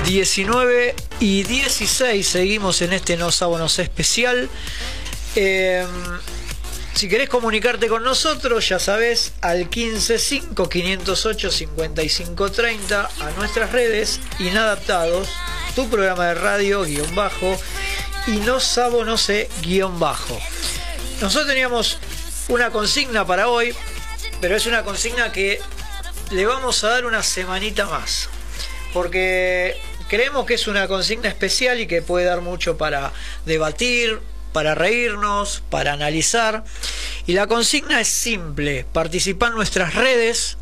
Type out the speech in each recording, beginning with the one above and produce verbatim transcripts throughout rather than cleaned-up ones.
diecinueve y dieciséis, seguimos en este No Sabo No Sé especial. Eh, si querés comunicarte con nosotros, ya sabés, al quince cinco quinientos ocho cincuenta y cinco treinta, a nuestras redes Inadaptados, tu programa de radio, guión bajo, y No Sabo No Sé, guión bajo. Nosotros teníamos una consigna para hoy, pero es una consigna que le vamos a dar una semanita más, porque creemos que es una consigna especial y que puede dar mucho para debatir, para reírnos, para analizar. Y la consigna es simple: participar en nuestras redes.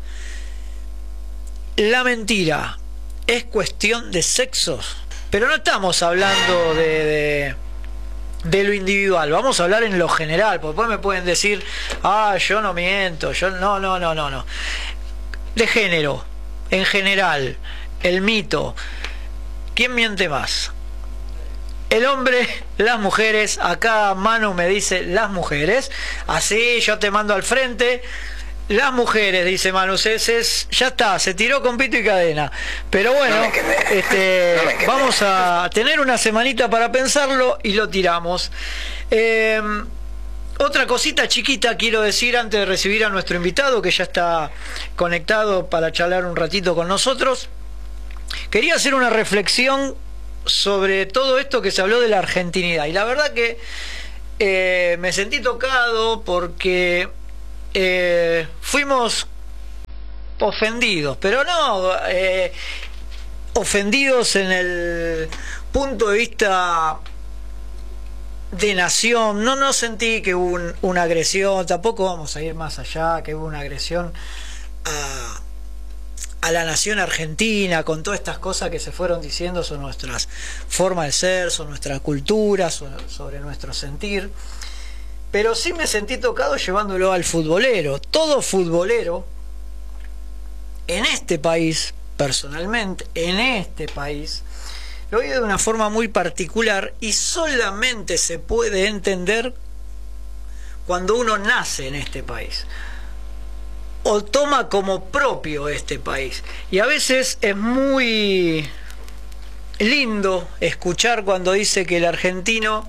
La mentira es cuestión de sexos, pero no estamos hablando de, de, de lo individual, vamos a hablar en lo general, porque después me pueden decir, ah, yo no miento, yo no, no, no, no, no. De género, en general, el mito. ¿Quién miente más? El hombre, las mujeres. Acá Manu me dice las mujeres. Así yo te mando al frente. Las mujeres, dice Manu. Se, se, ya está, se tiró con pito y cadena. Pero bueno, no este, no vamos a tener una semanita para pensarlo y lo tiramos. Eh, otra cosita chiquita quiero decir antes de recibir a nuestro invitado, que ya está conectado para charlar un ratito con nosotros. Quería hacer una reflexión sobre todo esto que se habló de la argentinidad, y la verdad que eh, me sentí tocado porque eh, fuimos ofendidos, pero no eh, ofendidos en el punto de vista de nación. No, no sentí que hubo un, una agresión, tampoco vamos a ir más allá, que hubo una agresión a a la nación argentina, con todas estas cosas que se fueron diciendo sobre nuestras formas de ser, sobre nuestra cultura, sobre, sobre nuestro sentir. Pero sí me sentí tocado llevándolo al futbolero. Todo futbolero en este país, personalmente, en este país, lo vive de una forma muy particular, y solamente se puede entender cuando uno nace en este país o toma como propio este país. Y a veces es muy lindo escuchar cuando dice que el argentino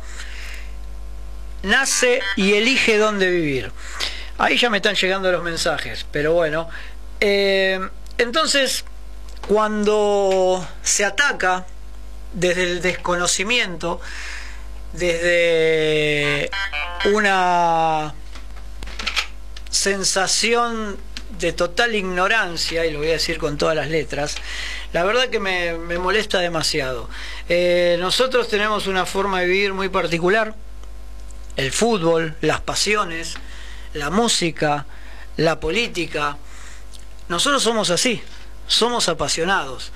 nace y elige dónde vivir. Ahí ya me están llegando los mensajes, pero bueno. Eh, entonces, cuando se ataca desde el desconocimiento, desde una sensación de total ignorancia, y lo voy a decir con todas las letras, la verdad que me, me molesta demasiado. Eh, nosotros tenemos una forma de vivir muy particular. El fútbol, las pasiones, la música, la política. Nosotros somos así, somos apasionados.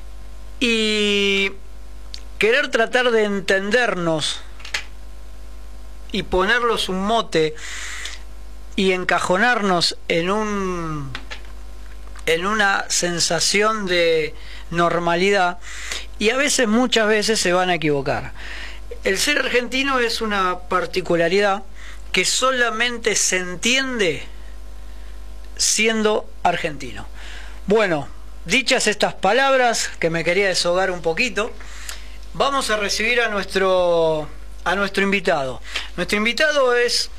Y querer tratar de entendernos y ponerlos un mote y encajonarnos en un en una sensación de normalidad, y a veces, muchas veces, se van a equivocar. El ser argentino es una particularidad que solamente se entiende siendo argentino. Bueno, dichas estas palabras, que me quería deshogar un poquito, vamos a recibir a nuestro a nuestro invitado. Nuestro invitado es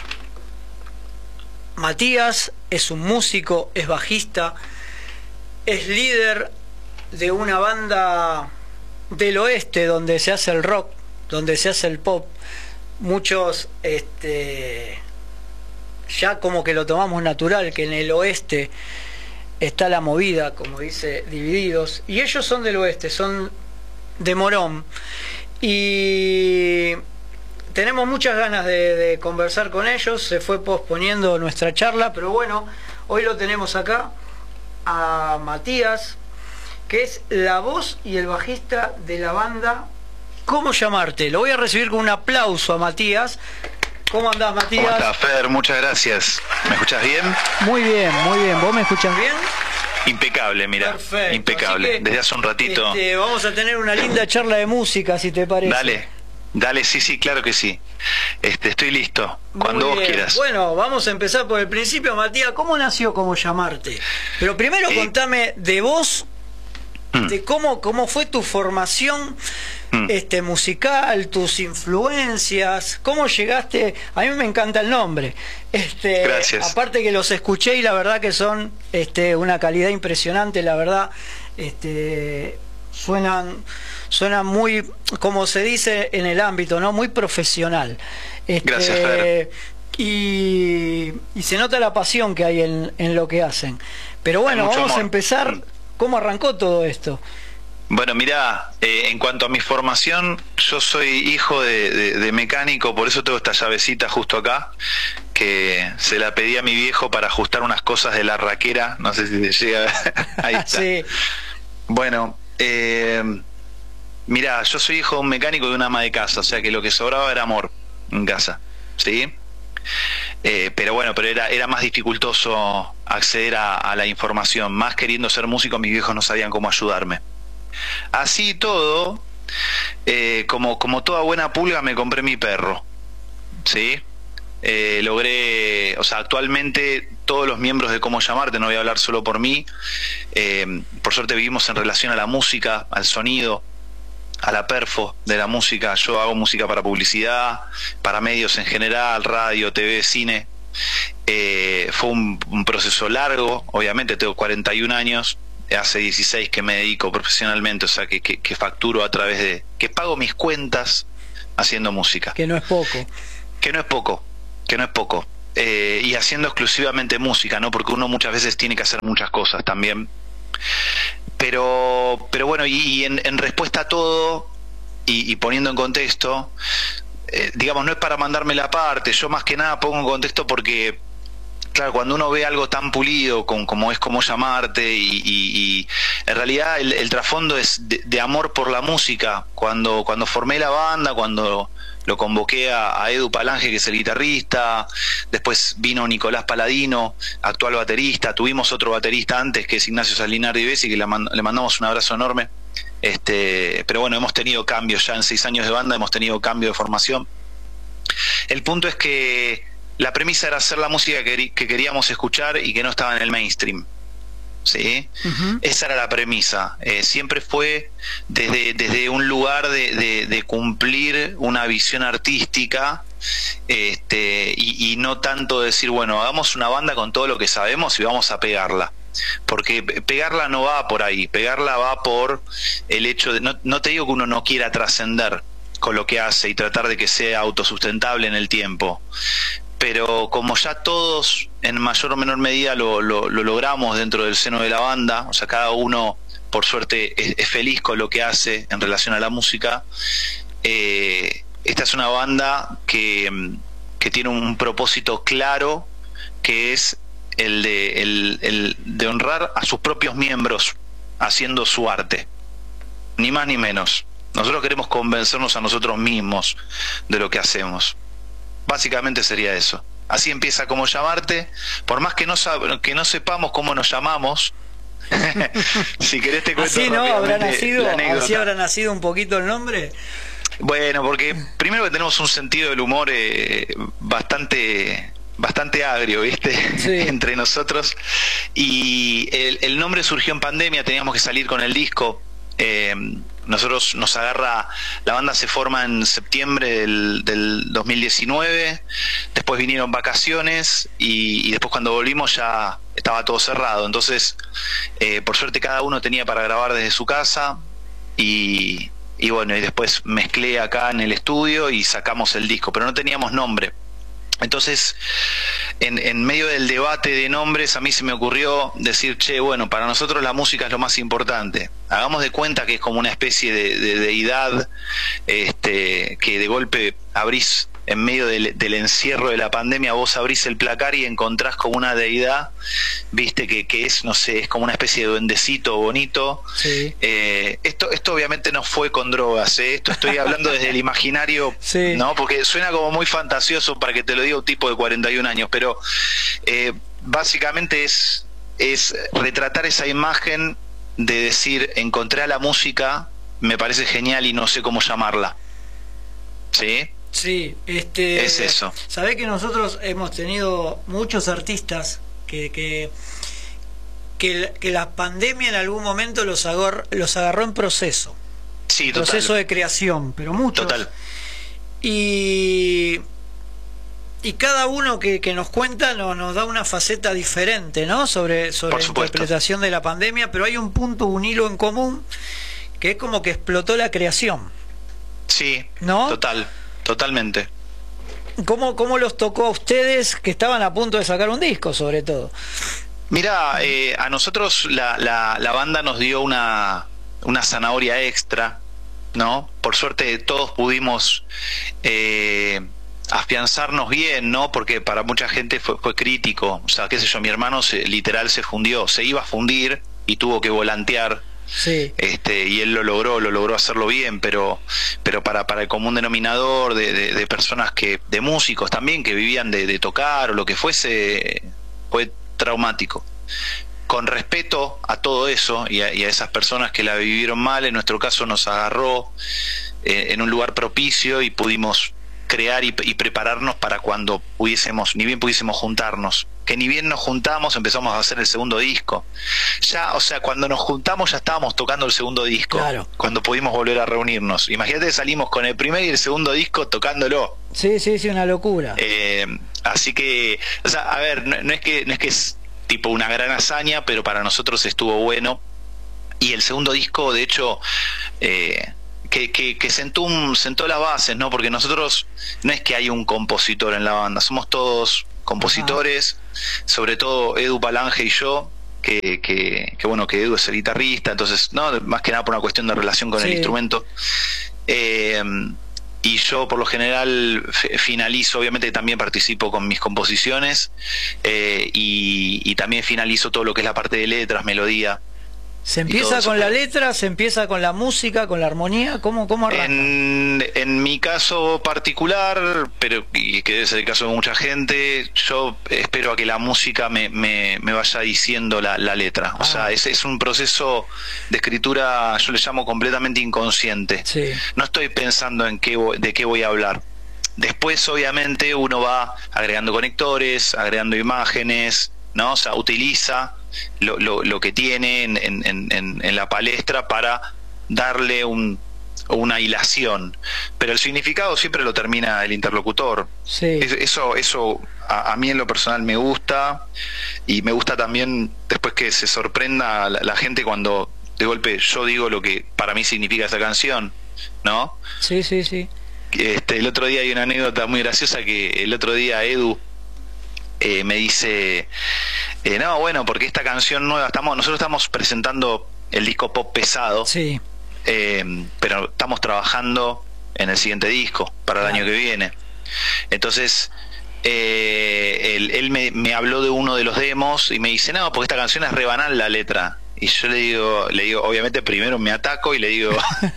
Matías, es un músico, es bajista, es líder de una banda del oeste donde se hace el rock, donde se hace el pop. Muchos este, ya como que lo tomamos natural, que en el oeste está la movida, como dice Divididos, y ellos son del oeste, son de Morón, y tenemos muchas ganas de, de conversar con ellos. Se fue posponiendo nuestra charla, pero bueno, hoy lo tenemos acá a Matías, que es la voz y el bajista de la banda ¿Cómo Llamarte? Lo voy a recibir con un aplauso a Matías. ¿Cómo andás, Matías? ¿Cómo estás, Fer? Muchas gracias. ¿Me escuchás bien? Muy bien, muy bien. ¿Vos me escuchás bien? Impecable, mira. Perfecto. Impecable. Que, desde hace un ratito. Este, vamos a tener una linda charla de música, si te parece. Dale. Dale, sí, sí, claro que sí. Este, estoy listo, cuando vos quieras. Bueno, vamos a empezar por el principio, Matías. ¿Cómo nació Cómo Llamarte? Pero primero eh, contame de vos, mm. este, ¿cómo, cómo fue tu formación mm. este, musical, tus influencias? ¿Cómo llegaste? A mí me encanta el nombre. Este, Gracias. Aparte que los escuché y la verdad que son este, una calidad impresionante, la verdad. Este, suenan, suenan muy, como se dice en el ámbito, ¿no? Muy profesional. Este, Gracias, Fer. Y, y se nota la pasión que hay en, en lo que hacen. Pero bueno, vamos amor. a empezar. ¿Cómo arrancó todo esto? Bueno, mirá, eh, en cuanto a mi formación, yo soy hijo de, de, de mecánico, por eso tengo esta llavecita justo acá, que se la pedí a mi viejo para ajustar unas cosas de la raquera, no sé si te llega. Ahí está. Sí. Bueno, eh, mirá, yo soy hijo de un mecánico y de una ama de casa, o sea que lo que sobraba era amor en casa, ¿sí? Eh, pero bueno, pero era, era más dificultoso acceder a, a la información, más queriendo ser músico, mis viejos no sabían cómo ayudarme. Así todo, eh, como, como toda buena pulga me compré mi perro, ¿sí? Eh, logré, o sea, actualmente todos los miembros de Cómo Llamarte, no voy a hablar solo por mí, eh, por suerte vivimos en relación a la música, al sonido, a la perfo de la música. Yo hago música para publicidad, para medios en general, radio, T V, cine. Eh, fue un, un proceso largo, obviamente tengo cuarenta y un años, hace dieciséis que me dedico profesionalmente, o sea que, que, que facturo a través de, que pago mis cuentas haciendo música. Que no es poco. Que no es poco, que no es poco. Eh, y haciendo exclusivamente música, ¿no? Porque uno muchas veces tiene que hacer muchas cosas también. Pero, pero bueno, y, y en, en respuesta a todo, y, y poniendo en contexto, eh, digamos, no es para mandarme la parte, yo más que nada pongo en contexto porque, claro, cuando uno ve algo tan pulido como, como es Cómo Llamarte, y, y, y en realidad el, el trasfondo es de, de amor por la música. Cuando, cuando formé la banda, cuando lo convoqué a, a Edu Palange, que es el guitarrista, después vino Nicolás Paladino, actual baterista, tuvimos otro baterista antes que es Ignacio Salinari Bessi, que le, mand le mandamos un abrazo enorme. Este, pero bueno, hemos tenido cambios ya en seis años de banda, hemos tenido cambio de formación. El punto es que la premisa era hacer la música que, que queríamos escuchar y que no estaba en el mainstream, ¿sí? Uh-huh. Esa era la premisa. Eh, siempre fue desde, desde un lugar de, de, de cumplir una visión artística, este, y, y no tanto decir, bueno, hagamos una banda con todo lo que sabemos y vamos a pegarla. Porque pegarla no va por ahí, pegarla va por el hecho de, no, no te digo que uno no quiera trascender con lo que hace y tratar de que sea autosustentable en el tiempo, pero como ya todos en mayor o menor medida lo, lo, lo logramos dentro del seno de la banda, o sea, cada uno por suerte es, es feliz con lo que hace en relación a la música, eh, esta es una banda que, que tiene un propósito claro, que es el de, el, el de honrar a sus propios miembros haciendo su arte, ni más ni menos. Nosotros queremos convencernos a nosotros mismos de lo que hacemos. Básicamente sería eso. Así empieza Cómo Llamarte. Por más que no, que no sepamos cómo nos llamamos, si querés te cuento. ¿Así no habrá nacido, así habrá nacido un poquito el nombre? Bueno, porque primero que tenemos un sentido del humor eh, bastante... bastante agrio, ¿viste? Sí. Entre nosotros. Y el, el nombre surgió en pandemia, teníamos que salir con el disco. Eh, nosotros nos agarra, la banda se forma en septiembre del, del dos mil diecinueve, después vinieron vacaciones y, y después cuando volvimos ya estaba todo cerrado. Entonces, eh, por suerte cada uno tenía para grabar desde su casa y, y bueno, y después mezclé acá en el estudio y sacamos el disco, pero no teníamos nombre. Entonces, en, en medio del debate de nombres, a mí se me ocurrió decir, che, bueno, para nosotros la música es lo más importante. Hagamos de cuenta que es como una especie de, de deidad, este, que de golpe abrís, en medio del, del encierro de la pandemia, vos abrís el placar y encontrás como una deidad, viste, que, que es, no sé, es como una especie de duendecito bonito. Sí. Eh, esto, esto obviamente no fue con drogas, ¿eh? Esto estoy hablando desde el imaginario, sí, ¿no? Porque suena como muy fantasioso para que te lo diga un tipo de cuarenta y un años, pero eh, básicamente es, es retratar esa imagen de decir, encontré a la música, me parece genial y no sé cómo llamarla, ¿sí? Sí, este, es eso. Sabés que nosotros hemos tenido muchos artistas que, que, que, que la pandemia en algún momento los agarró, los agarró en proceso. Sí, total. Proceso de creación, pero muchos. Total. Y, y cada uno que, que nos cuenta nos, nos da una faceta diferente, ¿no? Sobre, sobre la interpretación de la pandemia, pero hay un punto, un hilo en común, que es como que explotó la creación. Sí, ¿no? Total, totalmente. ¿Cómo, ¿Cómo los tocó a ustedes que estaban a punto de sacar un disco, sobre todo? Mira, eh, a nosotros la, la, la banda nos dio una, una zanahoria extra, ¿no? Por suerte todos pudimos eh, afianzarnos bien, ¿no? Porque para mucha gente fue, fue crítico. O sea, qué sé yo, mi hermano se, literal se fundió, se iba a fundir y tuvo que volantear. Sí. Este, y él lo logró, lo logró hacerlo bien, pero, pero para, para el común denominador de, de, de personas que, de músicos también que vivían de, de tocar o lo que fuese, fue traumático. Con respeto a todo eso y a, y a esas personas que la vivieron mal, en nuestro caso nos agarró eh, en un lugar propicio y pudimos crear y, y prepararnos para cuando pudiésemos, ni bien pudiésemos juntarnos, que ni bien nos juntamos empezamos a hacer el segundo disco. Ya, o sea, cuando nos juntamos ya estábamos tocando el segundo disco, claro. Cuando pudimos volver a reunirnos. Imagínate que salimos con el primer y el segundo disco tocándolo. Sí, sí, sí, una locura. Eh, así que, o sea, a ver, no, no es que no es que es tipo una gran hazaña, pero para nosotros estuvo bueno. Y el segundo disco, de hecho, eh, que, que, que sentó, un, sentó las bases, ¿no? Porque nosotros, no es que hay un compositor en la banda, somos todos compositores, ajá. Sobre todo Edu Palange y yo, que, que, que bueno, que Edu es el guitarrista, entonces, no, más que nada por una cuestión de relación con sí. el instrumento. Eh, y yo por lo general finalizo, obviamente también participo con mis composiciones, eh, y, y también finalizo todo lo que es la parte de letras, melodía. ¿Se empieza con la letra? ¿Se empieza con la música, con la armonía? ¿Cómo, cómo arranca? En, en mi caso particular, pero y que debe ser el caso de mucha gente, yo espero a que la música me, me, me vaya diciendo la, la letra. O ah. sea, es, es un proceso de escritura, yo le llamo completamente inconsciente. Sí. No estoy pensando en qué, de qué voy a hablar. Después, obviamente, uno va agregando conectores, agregando imágenes, ¿no? O sea, utiliza lo, lo, lo que tiene en, en, en, en la palestra para darle un, una hilación, pero el significado siempre lo termina el interlocutor. Sí. Eso, eso a, a mí en lo personal me gusta, y me gusta también después que se sorprenda la, la gente cuando de golpe yo digo lo que para mí significa esa canción, ¿no? Sí, sí, sí. Este, el otro día hay una anécdota muy graciosa, que el otro día Edu Eh, me dice, eh, no, bueno, porque esta canción nueva, estamos nosotros estamos presentando el disco Pop Pesado, sí. eh, pero estamos trabajando en el siguiente disco para el claro. año que viene. Entonces eh, él, él me, me habló de uno de los demos y me dice, no, porque esta canción es re banal la letra. Y yo le digo, le digo, obviamente primero me ataco y le digo,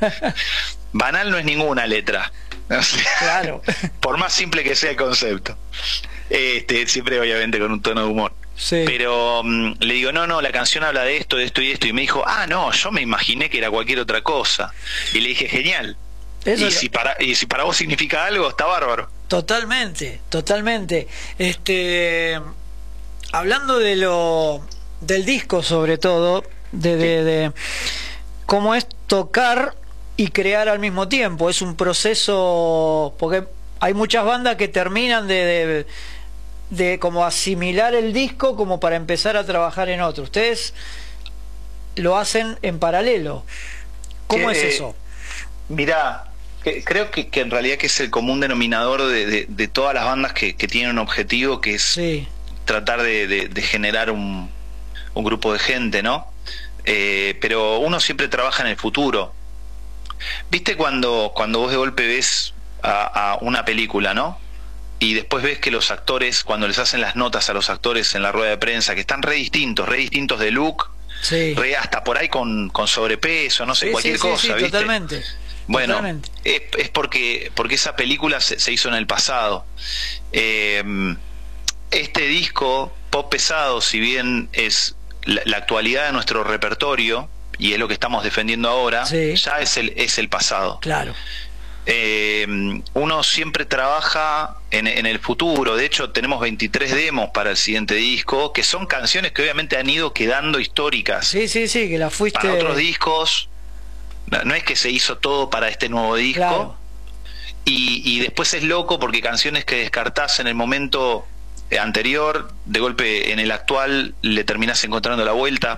banal no es ninguna letra. Claro. Por más simple que sea el concepto. Este, siempre obviamente con un tono de humor. Sí. Pero um, le digo, no, no, la canción habla de esto, de esto y de esto. Y me dijo, ah, no, yo me imaginé que era cualquier otra cosa. Y le dije, genial. Eso y, lo... si para, y si para vos significa algo, está bárbaro. Totalmente, totalmente. Este, hablando de lo del disco, sobre todo, de, de, de cómo es tocar y crear al mismo tiempo. Es un proceso, porque hay muchas bandas que terminan de, de, de como asimilar el disco como para empezar a trabajar en otro. Ustedes lo hacen en paralelo. ¿Cómo que, es eso? Mirá, que, creo que, que en realidad que es el común denominador de, de, de todas las bandas que, que tienen un objetivo, que es sí. tratar de, de, de generar un, un grupo de gente, ¿no? Eh, pero uno siempre trabaja en el futuro. ¿Viste cuando, cuando vos de golpe ves a, a una película, ¿no? Y después ves que los actores, cuando les hacen las notas a los actores en la rueda de prensa, que están re distintos, re distintos de look, sí. re hasta por ahí con, con sobrepeso, no sé, sí, cualquier sí, cosa, sí, sí, ¿viste? Totalmente. Bueno, totalmente. Es, es porque, porque esa película se, se hizo en el pasado. Eh, este disco, Pop Pesado, si bien es la, la actualidad de nuestro repertorio, y es lo que estamos defendiendo ahora, sí. ya es el, es el pasado. Claro. eh, uno siempre trabaja en, en el futuro. De hecho, tenemos veintitrés demos para el siguiente disco, que son canciones que obviamente han ido quedando históricas. Sí, sí, sí, que las fuiste... Para otros discos, no, no es que se hizo todo para este nuevo disco. Claro. Y, y después es loco porque canciones que descartás en el momento anterior, de golpe en el actual le terminás encontrando la vuelta,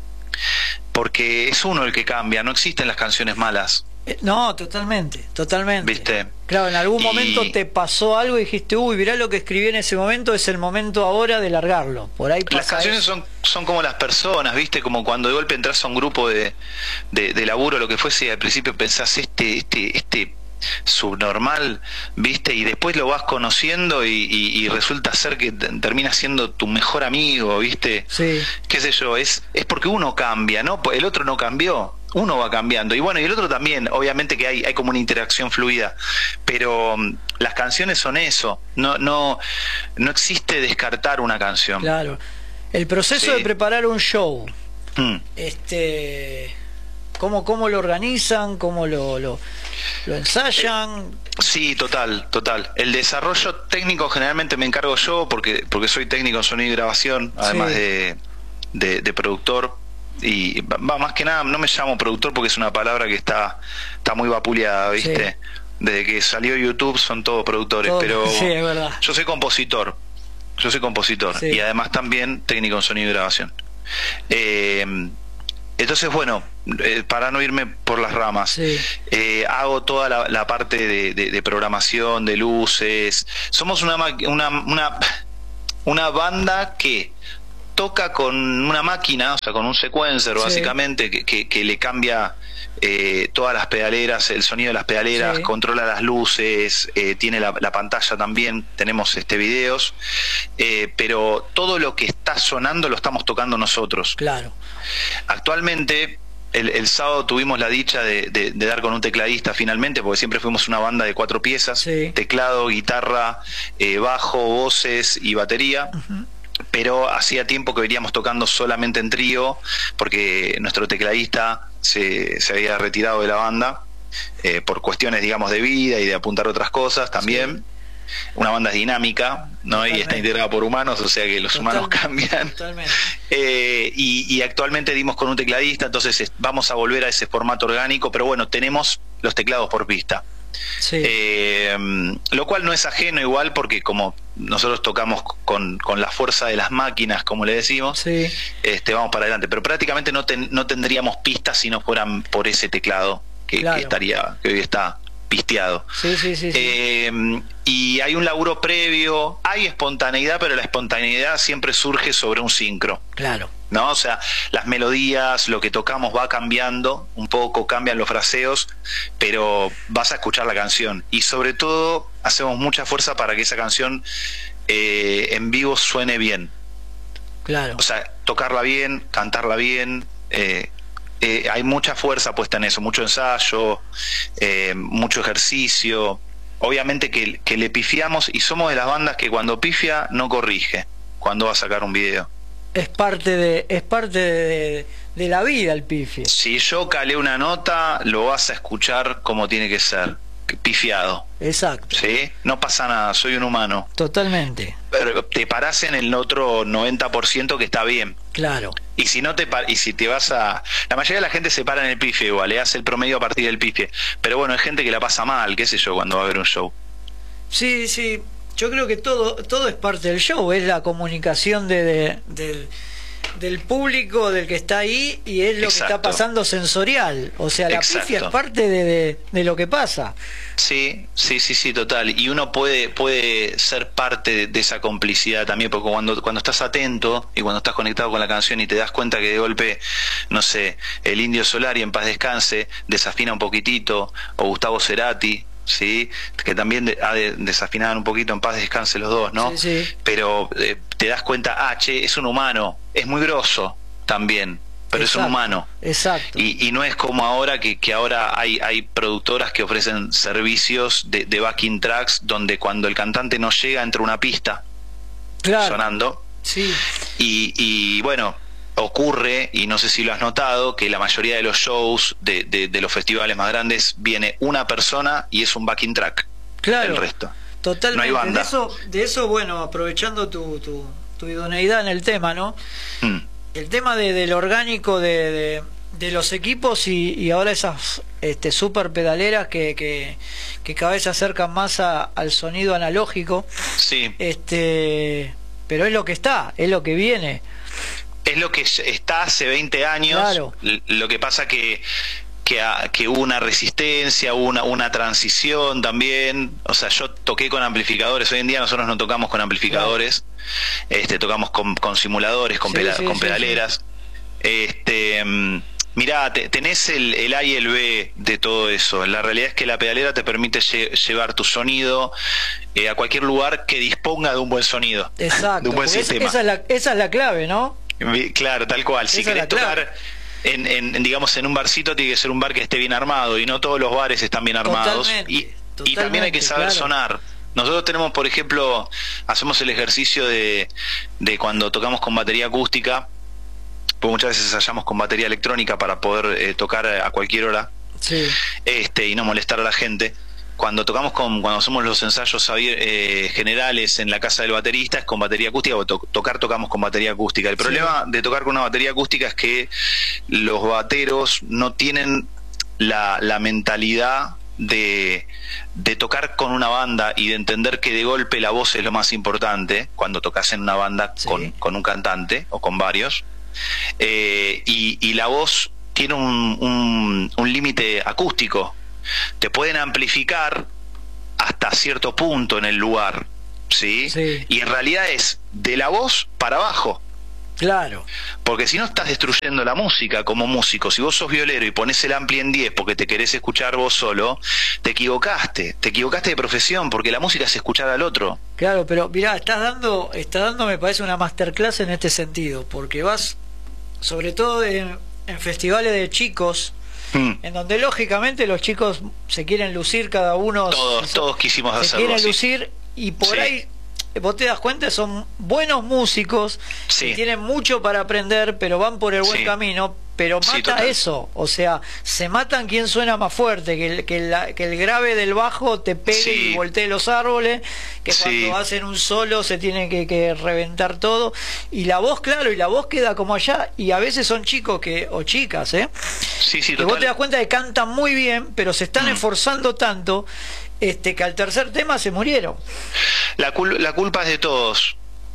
porque es uno el que cambia, no existen las canciones malas. No, totalmente, totalmente. ¿Viste? Claro, en algún Y... momento te pasó algo y dijiste, uy, mirá lo que escribí en ese momento, es el momento ahora de largarlo. Por ahí pasa. Las canciones son, son como las personas, ¿viste? Como cuando de golpe entras a un grupo de, de, de laburo, lo que fuese, y al principio pensás, este, este, este subnormal, ¿viste? Y después lo vas conociendo y, y, y resulta ser que termina siendo tu mejor amigo, ¿viste? Sí. Qué sé yo, es, es porque uno cambia, ¿no? El otro no cambió, uno va cambiando. Y bueno, y el otro también, obviamente que hay, hay como una interacción fluida, pero um, las canciones son eso, no, no, no existe descartar una canción. Claro. El proceso Sí. de preparar un show, Mm. este... ¿Cómo, cómo lo organizan? ¿Cómo lo, lo, lo ensayan? Sí, total, total. El desarrollo técnico generalmente me encargo yo porque porque soy técnico en sonido y grabación, además Sí. de, de, de productor. Y va, más que nada, no me llamo productor porque es una palabra que está, está muy vapuleada, ¿viste? Sí. Desde que salió YouTube son todos productores, Todo- pero sí, es verdad. yo soy compositor. Yo soy compositor Sí. y además también técnico en sonido y grabación. Eh, entonces, bueno, eh, para no irme por las ramas, Sí. eh, hago toda la, la parte de, de, de programación, de luces. Somos una, ma- una, una, una banda que toca con una máquina, o sea, con un sequencer, Sí. básicamente, que, que, que le cambia eh, todas las pedaleras, el sonido de las pedaleras, Sí. controla las luces, eh, tiene la, la pantalla también, tenemos este videos, eh, pero todo lo que está sonando lo estamos tocando nosotros. Claro. Actualmente, el, el sábado tuvimos la dicha de, de, de dar con un tecladista finalmente, porque siempre fuimos una banda de cuatro piezas, Sí. teclado, guitarra, eh, bajo, voces y batería. Ujú. Pero hacía tiempo que veníamos tocando solamente en trío, porque nuestro tecladista se, se había retirado de la banda eh, por cuestiones, digamos, de vida y de apuntar otras cosas también. Sí. Una banda es dinámica, ¿no? Y está Totalmente. integrada por humanos, o sea que los humanos Totalmente, cambian. Totalmente. Eh, y, y actualmente dimos con un tecladista, entonces es- vamos a volver a ese formato orgánico, pero bueno, tenemos los teclados por pista. Sí. Eh, lo cual no es ajeno igual porque como nosotros tocamos con, con la fuerza de las máquinas, como le decimos, Sí. este, vamos para adelante, pero prácticamente no, ten- no tendríamos pistas si no fueran por ese teclado que, Claro. que estaría, que hoy está pisteado. Sí, sí, sí. sí. Eh, y hay un laburo previo, hay espontaneidad, pero la espontaneidad siempre surge sobre un sincro, Claro. ¿no? O sea, las melodías, lo que tocamos va cambiando un poco, cambian los fraseos, pero vas a escuchar la canción. Y sobre todo, hacemos mucha fuerza para que esa canción eh, en vivo suene bien. Claro. O sea, tocarla bien, cantarla bien. Eh, eh, hay mucha fuerza puesta en eso, mucho ensayo, eh, mucho ejercicio. Obviamente que, que le pifiamos y somos de las bandas que cuando pifia no corrige cuando va a sacar un video. Es parte de, es parte de, de la vida el pifie. Si yo calé una nota, lo vas a escuchar como tiene que ser, pifiado, Exacto. ¿sí? No pasa nada, soy un humano. Totalmente. Pero te parás en el otro noventa por ciento que está bien. Claro. Y si no te pa- y si te vas a... La mayoría de la gente se para en el pifie igual, le hace el promedio a partir del pifie. Pero bueno, hay gente que la pasa mal, qué sé yo, cuando va a ver un show. Sí, sí. Yo creo que todo, todo es parte del show, es la comunicación de, de- del, del público, del que está ahí, y es lo que está Exacto. pasando sensorial. O sea, la Exacto. pifia es parte de, de, de lo que pasa. Sí, sí, sí, sí, total. Y uno puede puede ser parte de, de esa complicidad también, porque cuando cuando estás atento y cuando estás conectado con la canción y te das cuenta que de golpe, no sé, el Indio Solari, en paz descanse, desafina un poquitito, o Gustavo Cerati, ¿sí? Que también de- ha de- desafinado un poquito, en paz descanse los dos, ¿no? Sí, sí. Pero eh, te das cuenta, ah, che, es un humano, es muy grosso también, pero es un Exacto. humano. Exacto. Y, y no es como ahora que, que ahora hay, hay productoras que ofrecen servicios de, de backing tracks donde cuando el cantante no llega entra una pista Claro. sonando Sí. y, y bueno, ocurre, y no sé si lo has notado, que la mayoría de los shows de, de, de los festivales más grandes viene una persona y es un backing track. Claro, el resto. Totalmente. No hay banda. De eso, de eso, bueno, aprovechando tu, tu, tu idoneidad en el tema, ¿no? Mm. El tema de, del orgánico de, de, de los equipos y, y ahora esas este, super pedaleras que, que, que cada vez se acercan más a, al sonido analógico. Sí. Este, pero es lo que está, es lo que viene. Es lo que está hace veinte años. Claro. Lo que pasa que que, a, que hubo una resistencia, hubo una, una transición también. O sea, yo toqué con amplificadores. Hoy en día nosotros no tocamos con amplificadores. Claro. Este, tocamos con, con simuladores, con, sí, peda sí, con sí, pedaleras. Sí. Este, mirá, te, tenés el, el A y el B de todo eso. La realidad es que la pedalera te permite lle llevar tu sonido eh, a cualquier lugar que disponga de un buen sonido. Exacto. De un buen sistema. Esa es, la, esa es la clave, ¿no? Claro, tal cual. Si esa querés tocar en, en, digamos, en un barcito, tiene que ser un bar que esté bien armado, y no todos los bares están bien armados. Totalmente, y, totalmente, y también hay que saber claro. sonar. Nosotros tenemos, por ejemplo, hacemos el ejercicio de, de cuando tocamos con batería acústica, pues muchas veces ensayamos con batería electrónica para poder eh, tocar a cualquier hora, sí. este, y no molestar a la gente. Cuando tocamos con, cuando hacemos los ensayos eh, generales en la casa del baterista, es con batería acústica, o to tocar tocamos con batería acústica. El sí. problema de tocar con una batería acústica es que los bateros no tienen la, la mentalidad de, de tocar con una banda y de entender que de golpe la voz es lo más importante cuando tocas en una banda sí. con, con un cantante o con varios. Eh, y, y la voz tiene un, un, un límite acústico. Te pueden amplificar hasta cierto punto en el lugar, ¿sí? Sí. Y en realidad es de la voz para abajo. Claro. Porque si no estás destruyendo la música como músico. Si vos sos violero y pones el ampli en diez porque te querés escuchar vos solo, te equivocaste. Te equivocaste de profesión, porque la música es escuchar al otro. Claro, pero mirá, estás dando, estás dando, me parece, una masterclass en este sentido, porque vas, sobre todo en, en festivales de chicos, Mm. en donde lógicamente los chicos se quieren lucir, cada uno todos, se, todos quisimos se hacerlo quieren así. lucir, y por sí. ahí vos te das cuenta, son buenos músicos sí. que tienen mucho para aprender, pero van por el buen sí. camino, pero mata sí, eso, o sea, se matan quien suena más fuerte, que el, que la, que el grave del bajo te pegue sí. y voltee los árboles, que sí. cuando hacen un solo se tiene que, que reventar todo, y la voz, claro, y la voz queda como allá, y a veces son chicos que, o chicas, ¿eh? Sí, sí, que vos te das cuenta que cantan muy bien, pero se están mm. esforzando tanto, este, que al tercer tema se murieron. La, cul la culpa es de todos,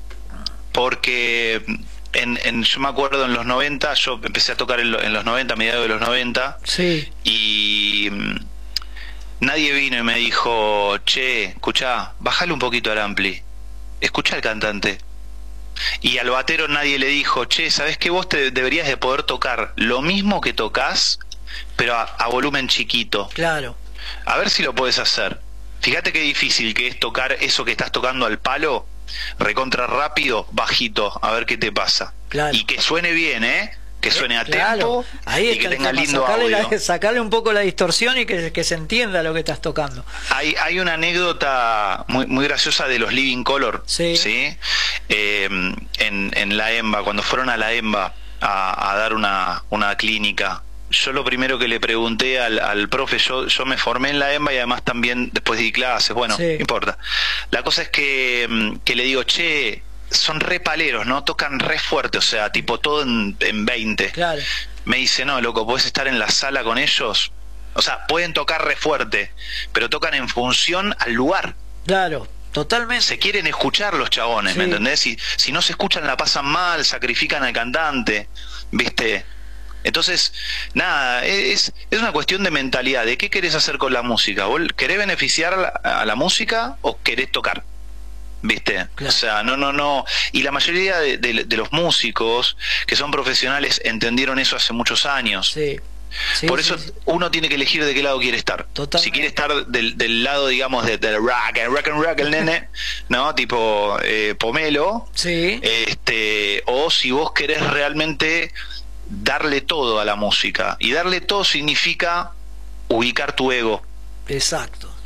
porque en, en, yo me acuerdo en los noventa, yo empecé a tocar en, lo, en los noventa, a mediados de los noventa, sí. y mmm, nadie vino y me dijo, che, escuchá, bájale un poquito al ampli, escuchá al cantante. Y al batero nadie le dijo, che, ¿sabés qué? Vos te deberías de poder tocar lo mismo que tocas, pero a, a volumen chiquito. Claro. A ver si lo puedes hacer. Fíjate qué difícil que es tocar eso que estás tocando al palo, recontra rápido, bajito, a ver qué te pasa. Claro. Y que suene bien, ¿eh? Que suene a claro. tempo. Ahí y que tenga lindo sacarle, audio. La, sacarle un poco la distorsión y que, que se entienda lo que estás tocando. Hay, hay una anécdota muy, muy graciosa de los Living Color, sí. ¿sí? Eh, en, en la EMBA, cuando fueron a la EMBA a, a dar una, una clínica. Yo lo primero que le pregunté al, al profe, yo, yo me formé en la EMBA y además también después di clases, bueno, sí. no importa. La cosa es que, que le digo, che, son re paleros, ¿no? Tocan re fuerte, o sea, tipo todo en, en veinte. Claro. Me dice, no, loco, podés estar en la sala con ellos. O sea, pueden tocar re fuerte, pero tocan en función al lugar. Claro, totalmente. Se quieren escuchar los chabones, sí. ¿me entendés? Si, si no se escuchan la pasan mal, sacrifican al cantante, ¿viste? Entonces, nada, es, es una cuestión de mentalidad. ¿De qué querés hacer con la música? ¿Vos querés beneficiar a la, a la música o querés tocar? ¿Viste? Claro. O sea, no, no, no. Y la mayoría de, de, de los músicos que son profesionales entendieron eso hace muchos años. Sí. Sí, Por sí, eso sí. uno tiene que elegir de qué lado quiere estar. Totalmente. Si quiere estar del, del lado, digamos, de, del rock, el rock and rock, el nene, ¿no? Tipo eh, pomelo. Sí. Este, o si vos querés realmente darle todo a la música. Y darle todo significa ubicar tu ego. Exacto.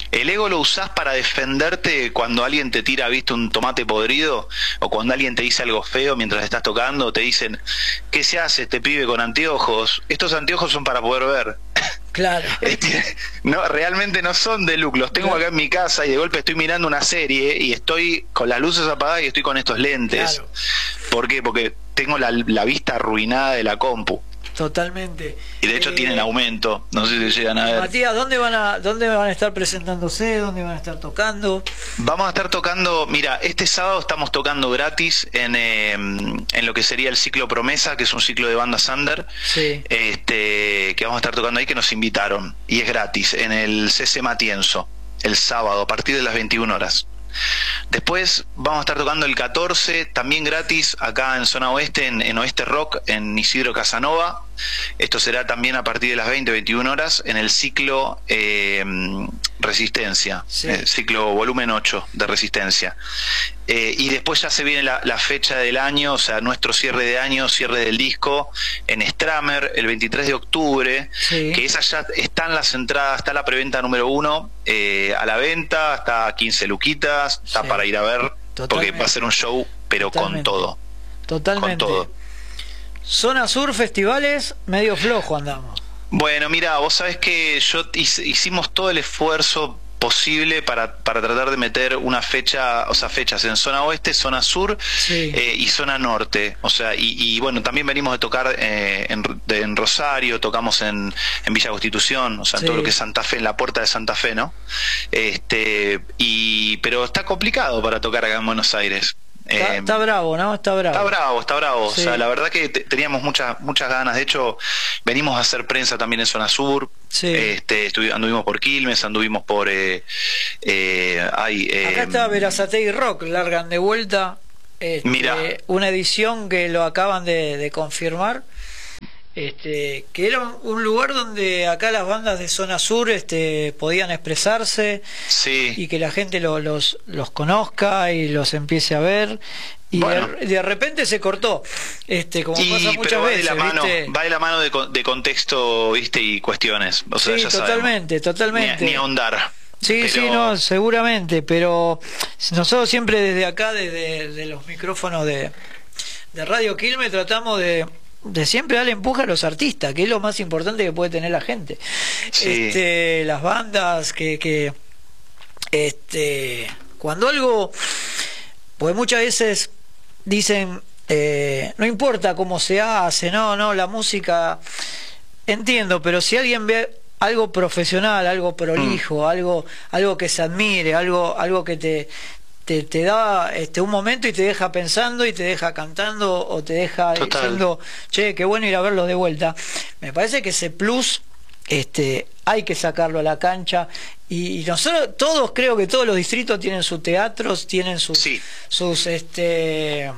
El ego lo usás para defenderte cuando alguien te tira, viste, un tomate podrido, o cuando alguien te dice algo feo mientras estás tocando, te dicen, ¿qué se hace este pibe con anteojos? Estos anteojos son para poder ver. Claro. Este, no, realmente no son de look, los tengo Claro. acá en mi casa y de golpe estoy mirando una serie y estoy con las luces apagadas y estoy con estos lentes. Claro. ¿Por qué? Porque tengo la, la vista arruinada de la compu. Totalmente. Y de hecho Eh, tienen aumento, no sé si llegan a ver. Matías, ¿dónde van a, dónde van a estar presentándose? ¿Dónde van a estar tocando? Vamos a estar tocando, mira, este sábado estamos tocando gratis en, eh, en lo que sería el ciclo Promesa, que es un ciclo de bandas under, Sí. este, que vamos a estar tocando ahí, que nos invitaron, y es gratis, en el C C Matienzo, el sábado, a partir de las veintiuna horas. Después vamos a estar tocando el catorce, también gratis, acá en Zona Oeste, en, en Oeste Rock, en Isidro Casanova. Esto será también a partir de las veinte, veintiuna horas, en el ciclo eh, Resistencia, Sí. eh, ciclo volumen ocho de Resistencia. Eh, y después ya se viene la, la fecha del año, o sea, nuestro cierre de año, cierre del disco, en Stramer, el veintitrés de octubre, Sí. que esa ya están las entradas, está la preventa número uno eh, a la venta, está a quince luquitas, está Sí. para ir a ver, porque Totalmente. va a ser un show, pero Totalmente. con todo, Totalmente. con todo. Zona Sur Festivales, medio flojo andamos. Bueno, mira, vos sabés que yo hice- hicimos todo el esfuerzo posible para, para tratar de meter una fecha, o sea, fechas en zona oeste, zona sur Sí. eh, y zona norte, o sea, y, y bueno, también venimos de tocar eh, en, de- en Rosario, tocamos en, en Villa Constitución, o sea, en Sí. todo lo que es Santa Fe, en la puerta de Santa Fe, ¿no? Este, y pero está complicado para tocar acá en Buenos Aires. Está, Eh, está bravo, ¿no? Está bravo. Está bravo, está bravo. Sí. O sea, la verdad que te- teníamos muchas muchas ganas. De hecho, venimos a hacer prensa también en Zona Sur. Sí. Este, estuvi- anduvimos por Quilmes, anduvimos por... Eh, eh, ay, eh, Acá está Verazategui Rock, largan de vuelta. Este, Mirá. una edición que lo acaban de, de confirmar. Este, que era un, un lugar donde acá las bandas de zona sur este, podían expresarse sí. y que la gente lo- los, los conozca y los empiece a ver. Y Bueno. de, de repente se cortó, este, como Y, pasa muchas pero va veces, de la mano, ¿viste? va de la mano de, con- de contexto, viste, y cuestiones. O sea, Sí, ya totalmente, sabemos. totalmente. Ni, ni ahondar. Sí, Pero- sí, no, seguramente, pero nosotros siempre desde acá, desde de los micrófonos de, de Radio Quilmes, tratamos de, de siempre darle empuje a los artistas, que es lo más importante que puede tener la gente. Sí. Este, las bandas que, que este, cuando algo, pues muchas veces dicen, eh, no importa cómo se hace, no, no, la música, entiendo, pero si alguien ve algo profesional, algo prolijo, Mm. algo, algo que se admire, algo, algo que te, te, te da este, un momento y te deja pensando y te deja cantando o te deja Total. diciendo, che, qué bueno ir a verlo de vuelta. Me parece que ese plus este, hay que sacarlo a la cancha y, y nosotros, todos, creo que todos los distritos tienen sus teatros, tienen sus, Sí. sus este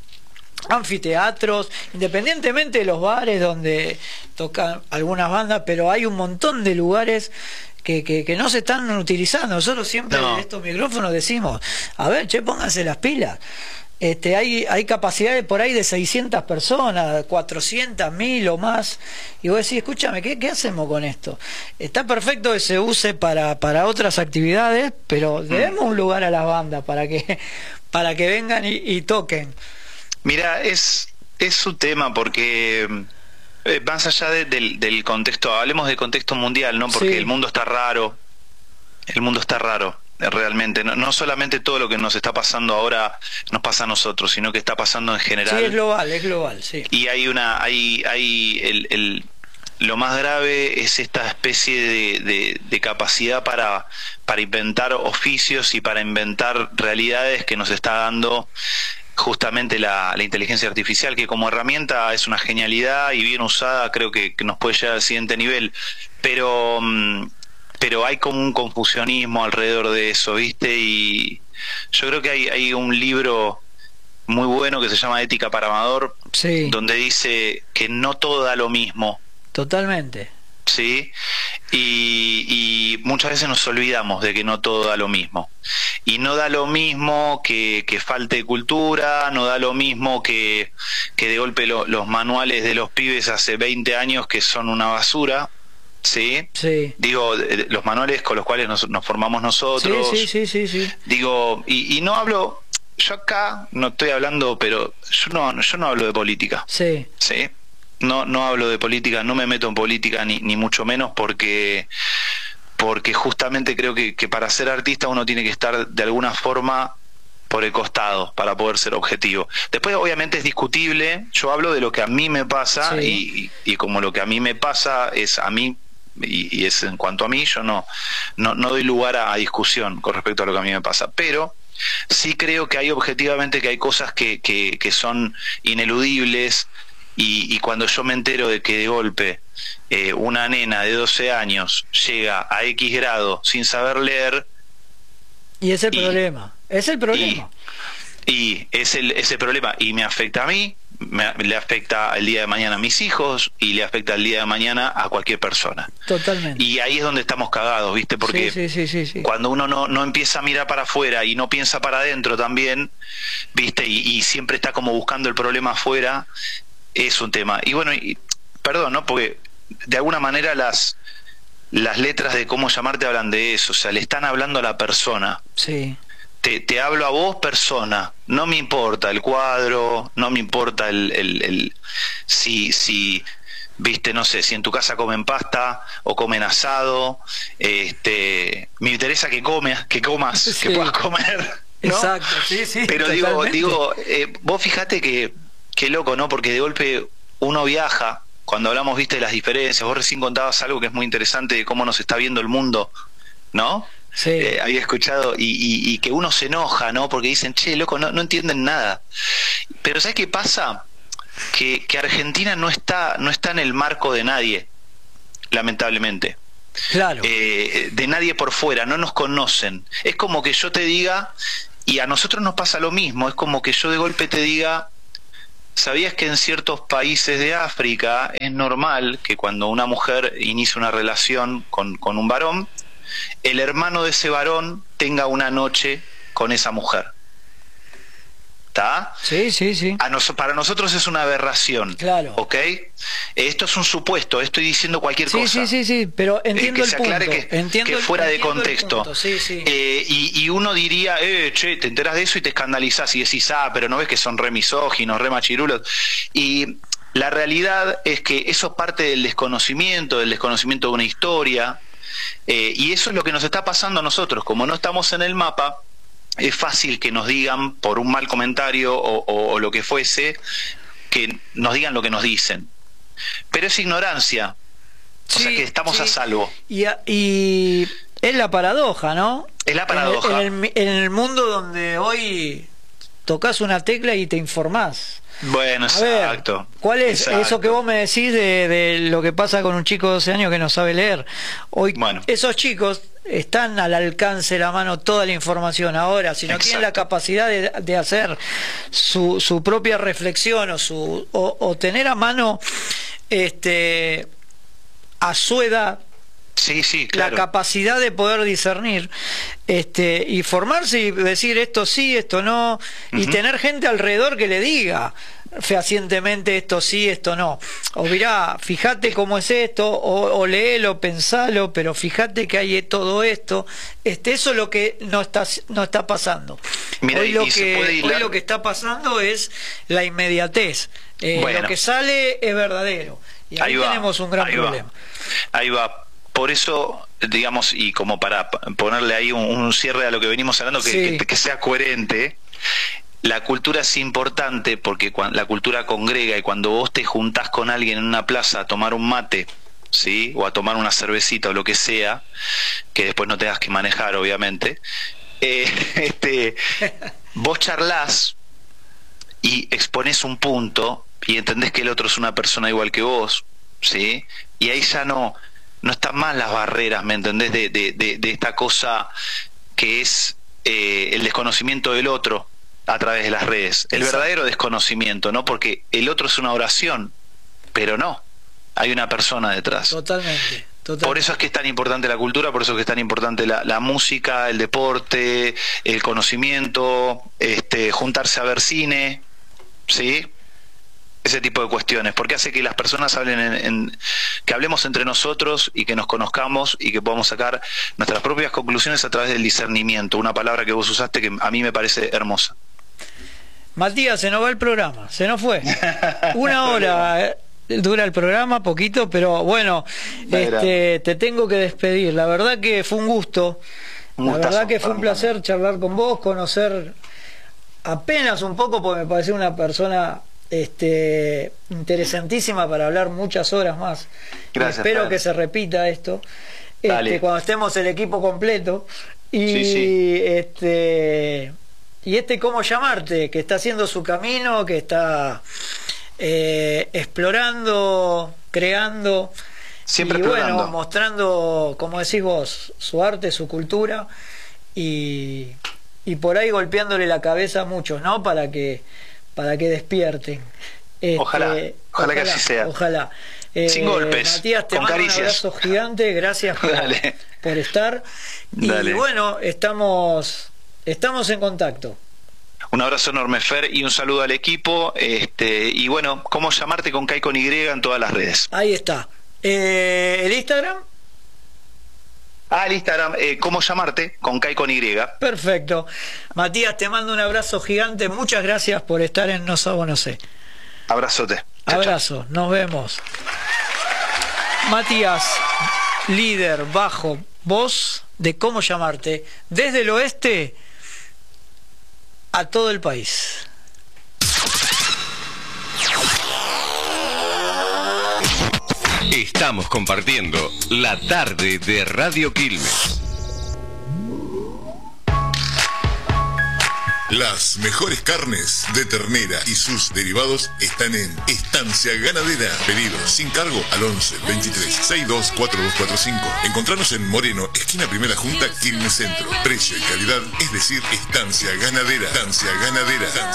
anfiteatros, independientemente de los bares donde tocan algunas bandas, pero hay un montón de lugares que, que, que no se están utilizando. Nosotros siempre No. en estos micrófonos decimos, a ver, che, pónganse las pilas. Este, hay, hay capacidades por ahí de seiscientas personas, cuatrocientas, mil o más, y vos decís, escúchame, ¿qué, qué hacemos con esto? Está perfecto que se use para, para otras actividades, pero debemos un lugar a las bandas para que, para que vengan y, y toquen. Mira, es, es su tema porque eh, más allá de- del, del contexto, hablemos del contexto mundial, ¿no? Porque Sí. el mundo está raro, el mundo está raro, eh, realmente. No, no solamente todo lo que nos está pasando ahora nos pasa a nosotros, sino que está pasando en general. Sí, es global, es global, sí. Y hay una, hay, hay el, el- lo más grave es esta especie de, de, de capacidad para, para inventar oficios y para inventar realidades que nos está dando justamente la, la inteligencia artificial, que como herramienta es una genialidad y bien usada creo que, que nos puede llegar al siguiente nivel, pero mm, pero hay como un confusionismo alrededor de eso, ¿viste? Y yo creo que hay, hay un libro muy bueno que se llama Ética para Amador, Sí, donde dice que no todo da lo mismo, totalmente. ¿sí? Y, y muchas veces nos olvidamos de que no todo da lo mismo. Y no da lo mismo que, que falte cultura, no da lo mismo que, que de golpe lo- los manuales de los pibes hace veinte años que son una basura, ¿sí? Sí. Digo, los manuales con los cuales nos, nos formamos nosotros. Sí, sí, sí, sí, sí. Digo, y, y no hablo, yo acá no estoy hablando, pero yo no, yo no hablo de política. Sí. ¿Sí? No, no hablo de política, no me meto en política ni, ni mucho menos porque, porque justamente creo que, que para ser artista uno tiene que estar de alguna forma por el costado para poder ser objetivo. Después obviamente es discutible, yo hablo de lo que a mí me pasa, Sí. y, y como lo que a mí me pasa es a mí, y, y es en cuanto a mí, yo no, no, no doy lugar a, a discusión con respecto a lo que a mí me pasa, pero sí creo que hay objetivamente que hay cosas que, que, que son ineludibles. Y, y cuando yo me entero de que de golpe eh, una nena de doce años llega a X grado sin saber leer... Y es el y, problema, es el problema. Y, y es el, ese problema, y me afecta a mí, me, le afecta el día de mañana a mis hijos, y le afecta el día de mañana a cualquier persona. Totalmente. Y ahí es donde estamos cagados, ¿viste? Porque sí, sí, sí, sí, sí. cuando uno no, no empieza a mirar para afuera y no piensa para adentro también, ¿viste? Y, y siempre está como buscando el problema afuera... Es un tema. Y bueno, y, perdón, ¿no? Porque de alguna manera las las letras de Cómo llamarte hablan de eso, o sea, le están hablando a la persona. Sí. Te, te hablo a vos, persona. No me importa el cuadro, no me importa el, el, el si, si, viste, no sé, si en tu casa comen pasta o comen asado, este, me interesa que comes, que comas, sí. Que puedas comer, ¿no? Exacto, sí, sí. Pero totalmente. digo, digo, eh, vos fijate que qué loco, ¿no? Porque de golpe uno viaja, cuando hablamos, viste, de las diferencias, vos recién contabas algo que es muy interesante de cómo nos está viendo el mundo, ¿no? Sí. Eh, había escuchado, y, y, y que uno se enoja, ¿no? Porque dicen, che, loco, no, no entienden nada. Pero ¿sabes qué pasa? Que, que Argentina no está, no está en el marco de nadie, lamentablemente. Claro. Eh, de nadie por fuera, no nos conocen. Es como que yo te diga, y a nosotros nos pasa lo mismo, es como que yo de golpe te diga... ¿Sabías que en ciertos países de África es normal que cuando una mujer inicia una relación con, con un varón, el hermano de ese varón tenga una noche con esa mujer? ¿Está? Sí, sí, sí. A nos, para nosotros es una aberración. Claro. ¿Ok? Esto es un supuesto, estoy diciendo cualquier sí, cosa. Sí, sí, sí, pero entiendo eh, que el se punto. aclare que, entiendo que el, fuera de entiendo contexto. Sí, sí. Eh, y, y uno diría, eh, che, te enterás de eso y te escandalizás y decís, ah, pero no ves que son re misóginos, re machirulos. Y la realidad es que eso parte del desconocimiento, del desconocimiento de una historia, eh, y eso es lo que nos está pasando a nosotros. Como no estamos en el mapa, es fácil que nos digan por un mal comentario o, o, o lo que fuese, que nos digan lo que nos dicen. Pero es ignorancia, sí, o sea que estamos sí. a salvo. Y, y es la paradoja, ¿no? Es la paradoja. En el, en el, en el mundo donde hoy tocas una tecla y te informás. Bueno, a exacto. Ver, ¿cuál es exacto. eso que vos me decís de, de lo que pasa con un chico de doce años que no sabe leer? Hoy bueno. Esos chicos están al alcance de la mano toda la información ahora, si no exacto. Tienen la capacidad de, de hacer su, su propia reflexión o, su, o, o tener a mano este a su edad sí, sí, claro. la capacidad de poder discernir este y formarse y decir esto sí, esto no, uh-huh. Y tener gente alrededor que le diga fehacientemente esto sí, esto no, o mirá, fíjate cómo es esto, o, o léelo, pensalo, pero fíjate que hay todo esto, este eso es lo que no está, no está pasando. Mirá, hoy lo que hoy lo que está pasando es la inmediatez, eh, bueno. Lo que sale es verdadero, y ahí, ahí tenemos un gran ahí problema. Va. Ahí va. Por eso, digamos, y como para ponerle ahí un, un cierre a lo que venimos hablando, que, sí. que, que sea coherente, la cultura es importante porque cuando, la cultura congrega, y cuando vos te juntás con alguien en una plaza a tomar un mate, ¿sí? O a tomar una cervecita o lo que sea, que después no tengas que manejar, obviamente, eh, este, vos charlás y exponés un punto y entendés que el otro es una persona igual que vos, ¿sí? Y ahí ya no... no están más las barreras, ¿me entendés? De, de, de, de esta cosa que es eh, el desconocimiento del otro a través de las redes. El Exacto. verdadero desconocimiento, ¿no? Porque el otro es una oración, pero no, hay una persona detrás. Totalmente. Totalmente. Por eso es que es tan importante la cultura, por eso es que es tan importante la, la música, el deporte, el conocimiento, este, juntarse a ver cine, ¿sí? ese tipo de cuestiones, porque hace que las personas hablen en, en, que hablemos entre nosotros y que nos conozcamos y que podamos sacar nuestras propias conclusiones a través del discernimiento, una palabra que vos usaste que a mí me parece hermosa. Matías, se nos va el programa, se nos fue. Una hora eh, dura el programa, poquito, pero bueno, este, te tengo que despedir. La verdad que fue un gusto, un la verdad que fue un placer charlar con vos, conocer apenas un poco, porque me pareció una persona este, interesantísima para hablar muchas horas más. Gracias, espero padre. que se repita esto este, cuando estemos el equipo completo. Y sí, sí. este y este cómo llamarte, que está haciendo su camino, que está eh, explorando, creando, siempre y explorando. Bueno, mostrando, como decís vos, su arte, su cultura, y, y por ahí golpeándole la cabeza a muchos, ¿no? Para que para que despierten. Este, ojalá, ojalá, ojalá que así sea. Ojalá. Eh, Sin golpes, Matías, te con mando caricias. un abrazo gigante, gracias por, por estar. Y Dale. bueno, estamos estamos en contacto. Un abrazo enorme, Fer, y un saludo al equipo. Este, y bueno, cómo llamarte con Kai con Y en todas las redes. Ahí está. Eh, ¿El Instagram? Ah, el Instagram, eh, cómo llamarte con Kai con Y. Perfecto. Matías, te mando un abrazo gigante. Muchas gracias por estar en No Sabo No Sé. Abrazote. Chao, Abrazo, chao. nos vemos. Matías, líder, bajo, voz de Cómo Llamarte, desde el oeste a todo el país. Estamos compartiendo la tarde de Radio Quilmes. Las mejores carnes de ternera y sus derivados están en Estancia Ganadera. Pedidos sin cargo al once, veintitrés, sesenta y dos, cuarenta y dos cuarenta y cinco. Encontranos en Moreno, esquina Primera Junta, Quilmes Centro. Precio y calidad, es decir, Estancia Ganadera. Estancia Ganadera.